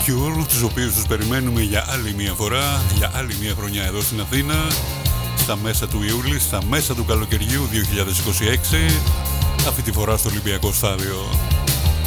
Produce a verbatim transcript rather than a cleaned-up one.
Cure, τους οποίους τους περιμένουμε για άλλη μια φορά, για άλλη μια χρονιά εδώ στην Αθήνα, στα μέσα του Ιούλη, στα μέσα του καλοκαιριού δύο χιλιάδες είκοσι έξι, αυτή τη φορά στο Ολυμπιακό Στάδιο.